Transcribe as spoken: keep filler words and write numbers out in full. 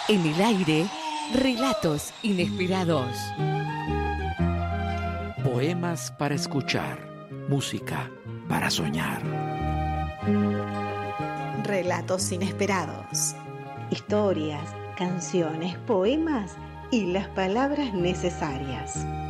En el aire, relatos inesperados. Poemas para escuchar, música para soñar. Relatos inesperados. Historias, canciones, poemas y las palabras necesarias.